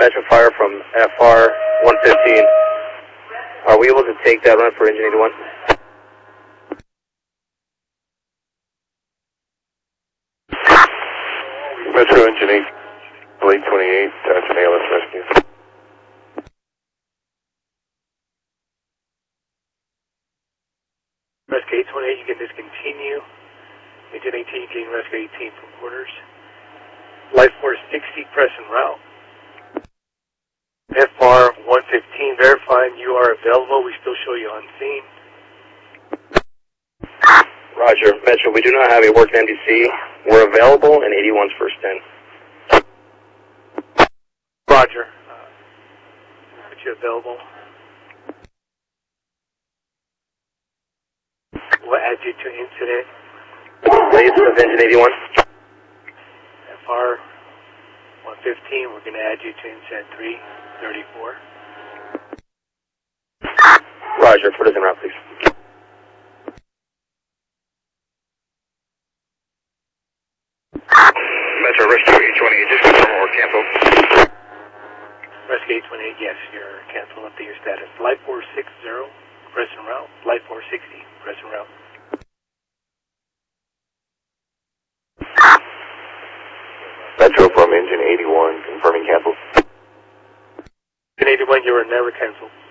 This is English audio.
Metro Fire from FR 115. Are we able to take that run for engine 81? Metro engine 8, late 28, that's an ALS rescue. Rescue 828, you can discontinue. Engine 18, you can rescue 18 from orders. Life Force 60, press and route. FR 115, verifying you are available. We still show you on scene. Roger. Metro, we do not have a working NDC. We're available and 81's first 10. Roger. Put you available. We'll add you to incident. Latest of engine 81. FR 115, we're going to add you to incident 334. Roger. Put us en route, please. Metro Rescue 828, just confirm or cancel. Rescue 828, yes, you're canceled. Update your status. Life Force 60, press and route. Life Force 60, press and route. Metro from engine 81, confirming cancel. Engine 81, you were never canceled.